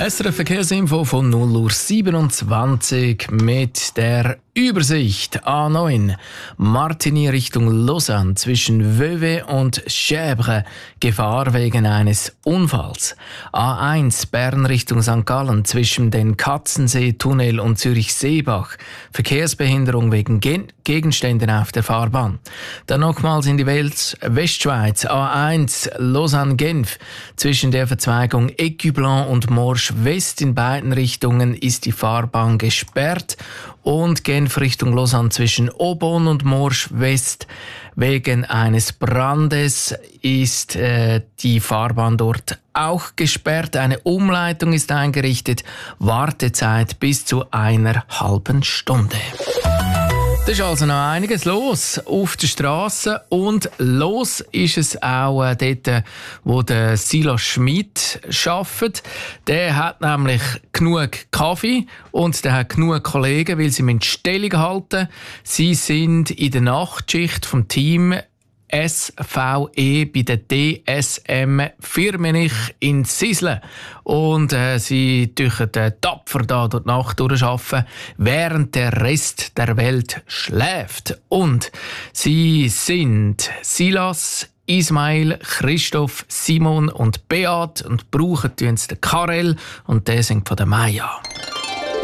SRF Verkehrsinfo von 0:27 Uhr mit der Übersicht. A9 Martigny Richtung Lausanne zwischen Vevey und Chèvres. Gefahr wegen eines Unfalls. A1 Bern Richtung St. Gallen zwischen den Katzensee-Tunnel und Zürich-Seebach. Verkehrsbehinderung wegen Gegenständen auf der Fahrbahn. Dann nochmals in die Westschweiz. A1 Lausanne-Genf zwischen der Verzweigung Écublens und Morsch West in beiden Richtungen ist die Fahrbahn gesperrt. Und Genf Richtung Lausanne zwischen Aubonne und Morsch West. Wegen eines Brandes ist die Fahrbahn dort auch gesperrt. Eine Umleitung ist eingerichtet. Wartezeit bis zu einer halben Stunde. Da ist also noch einiges los auf der Straße und los ist es auch dort, wo der Silas Schmid arbeitet. Der hat nämlich genug Kaffee und der hat genug Kollegen, weil sie Stellung halten. Sie sind in der Nachtschicht vom Team SVE bei der DSM Firmenich in Sisle. Und sie dürfen tapfer da durch die Nacht durcharbeiten, während der Rest der Welt schläft. Und sie sind Silas, Ismail, Christoph, Simon und Beat und brauchen den Karel und der singt von der Maya.